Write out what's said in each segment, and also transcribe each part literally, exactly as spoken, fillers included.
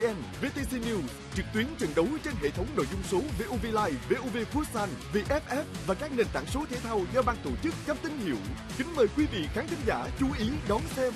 vê tê xê News, trực tuyến trận đấu trên hệ thống nội dung số vê o vê Live, vê o vê Futsal, vê ép ép và các nền tảng số thể thao do ban tổ chức cấp tín hiệu. Kính mời quý vị khán thính giả chú ý đón xem.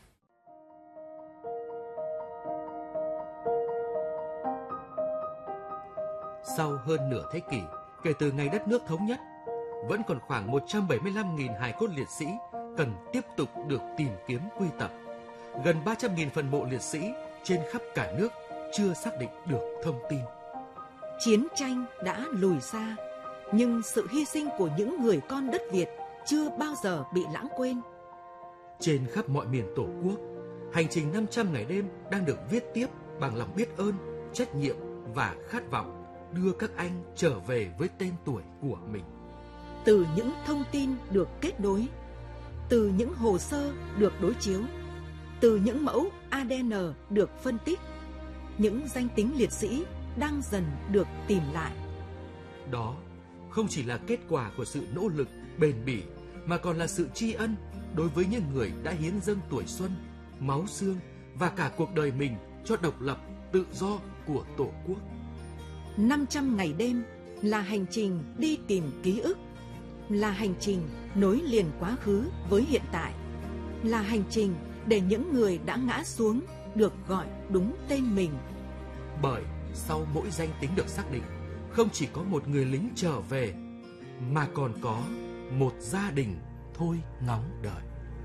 Sau hơn nửa thế kỷ kể từ ngày đất nước thống nhất, vẫn còn khoảng một trăm bảy mươi lăm nghìn hài cốt liệt sĩ cần tiếp tục được tìm kiếm quy tập. Gần ba trăm nghìn phần mộ liệt sĩ trên khắp cả nước chưa xác định được thông tin. Chiến tranh đã lùi xa, nhưng sự hy sinh của những người con đất Việt chưa bao giờ bị lãng quên. Trên khắp mọi miền Tổ quốc, hành trình năm trăm ngày đêm đang được viết tiếp bằng lòng biết ơn, trách nhiệm và khát vọng đưa các anh trở về với tên tuổi của mình. Từ những thông tin được kết nối, từ những hồ sơ được đối chiếu, từ những mẫu a đê en được phân tích, những danh tính liệt sĩ đang dần được tìm lại. Đó không chỉ là kết quả của sự nỗ lực bền bỉ, mà còn là sự tri ân đối với những người đã hiến dâng tuổi xuân, máu xương và cả cuộc đời mình cho độc lập, tự do của Tổ quốc. năm trăm ngày đêm là hành trình đi tìm ký ức, là hành trình nối liền quá khứ với hiện tại, là hành trình để những người đã ngã xuống được gọi đúng tên mình. Bởi sau mỗi danh tính được xác định, không chỉ có một người lính trở về, mà còn có một gia đình thôi ngóng đợi.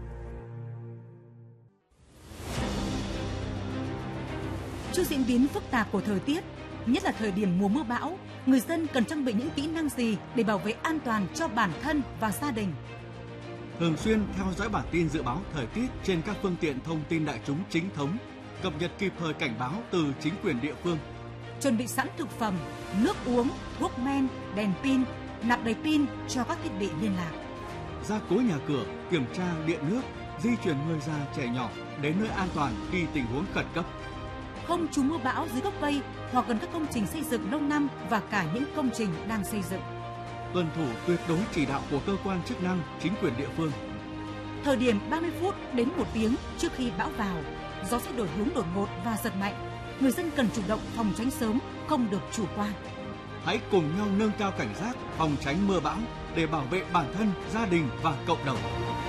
Trước diễn biến phức tạp của thời tiết, nhất là thời điểm mùa mưa bão, người dân cần trang bị những kỹ năng gì để bảo vệ an toàn cho bản thân và gia đình? Thường xuyên theo dõi bản tin dự báo thời tiết trên các phương tiện thông tin đại chúng chính thống, cập nhật kịp thời cảnh báo từ chính quyền địa phương. Chuẩn bị sẵn thực phẩm, nước uống, thuốc men, đèn pin, nạp đầy pin cho các thiết bị liên lạc. Gia cố nhà cửa, kiểm tra điện nước, di chuyển người già trẻ nhỏ đến nơi an toàn khi tình huống khẩn cấp. Không trú mưa bão dưới gốc cây hoặc gần các công trình xây dựng lâu năm và cả những công trình đang xây dựng. Tuân thủ tuyệt đối chỉ đạo của cơ quan chức năng, chính quyền địa phương. Thời điểm ba mươi phút đến một tiếng trước khi bão vào, gió sẽ đổi hướng đột ngột và giật mạnh. Người dân cần chủ động phòng tránh sớm, không được chủ quan. Hãy cùng nhau nâng cao cảnh giác, phòng tránh mưa bão để bảo vệ bản thân, gia đình và cộng đồng.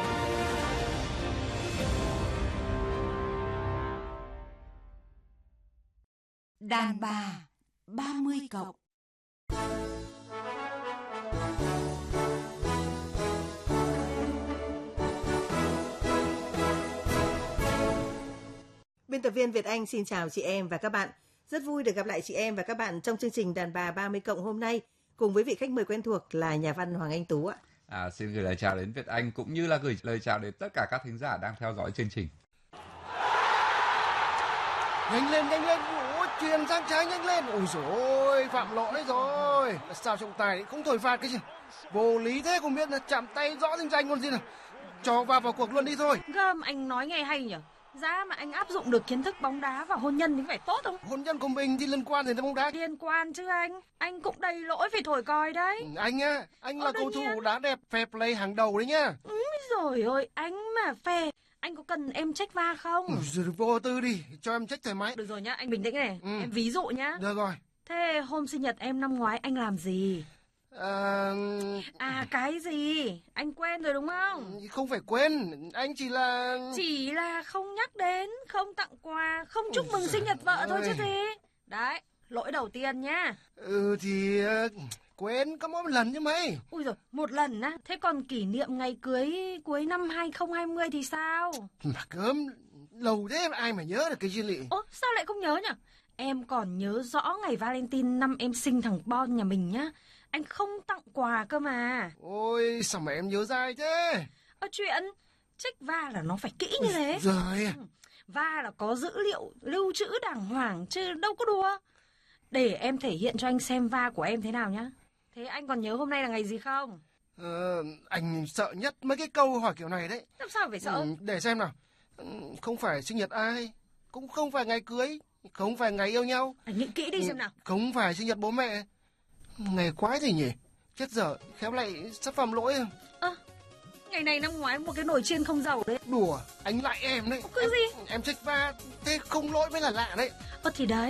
Đàn bà ba mươi cộng. Biên tập viên Việt Anh xin chào chị em và các bạn. Rất vui được gặp lại chị em và các bạn trong chương trình Đàn bà ba mươi cộng hôm nay cùng với vị khách mời quen thuộc là nhà văn Hoàng Anh Tú ạ. À, xin gửi lời chào đến Việt Anh cũng như là gửi lời chào đến tất cả các thính giả đang theo dõi chương trình. Nhanh lên, nhanh lên, ôi, chuyền sang trái nhanh lên. Ôi dồi ôi, phạm lỗi rồi. Sao trọng tài không thổi phạt cái gì? Vô lý thế không biết là chạm tay rõ rành rành còn gì nào. Cho vào vào cuộc luôn đi thôi. Gơm, anh nói nghe hay nhỉ? Giá mà anh áp dụng được kiến thức bóng đá vào hôn nhân thì phải tốt không? Hôn nhân của mình thì liên quan đến bóng đá. Liên quan chứ anh. Anh cũng đầy lỗi phải thổi còi đấy. Anh á, anh Ờ, là cầu thủ nhiên. đá đẹp fair play hàng đầu đấy nhá. Úi dồi ôi, anh mà phê. Anh có cần em trách va không? Ừ, rồi vô tư đi, cho em trách thoải mái. Được rồi nhá, anh bình tĩnh này. Ừ. Em ví dụ nhá. Được rồi. Thế hôm sinh nhật em năm ngoái anh làm gì? À... À cái gì? Anh quên rồi đúng không? Không phải quên, anh chỉ là... Chỉ là không nhắc đến, không tặng quà, không chúc mừng sinh nhật vợ thôi chứ gì. Đấy, lỗi đầu tiên nhá. Ừ thì... Uh, quên có mỗi một lần chứ mấy. Ui rồi, một lần á. Thế còn kỷ niệm ngày cưới cuối năm hai không hai không thì sao? Mà cớm, lâu thế ai mà nhớ được cái duyên lị. Ô, sao lại không nhớ nhỉ? Em còn nhớ rõ ngày Valentine năm em sinh thằng Bon nhà mình nhá. Anh không tặng quà cơ mà. Ôi, sao mà em nhớ dai thế? Ơ chuyện, trách va là nó phải kỹ như thế. Rồi. Va là có dữ liệu, lưu trữ đàng hoàng chứ đâu có đùa. Để em thể hiện cho anh xem va của em thế nào nhá. Thế anh còn nhớ hôm nay là ngày gì không? Ờ, anh sợ nhất mấy cái câu hỏi kiểu này đấy. Làm sao phải sợ? Ừ, để xem nào. Không phải sinh nhật ai, cũng không phải ngày cưới, không phải ngày yêu nhau. Anh nghĩ kỹ đi xem nào. Không phải sinh nhật bố mẹ. Ngày quái gì nhỉ? Chết dở, khéo lại sắp phạm lỗi. Ơ, Ngày này năm ngoái một cái nồi chiên không dầu đấy. Đùa, anh lại em đấy. Cứ em, gì? Em trách va, thế không lỗi mới là lạ đấy. Ơ thì đấy.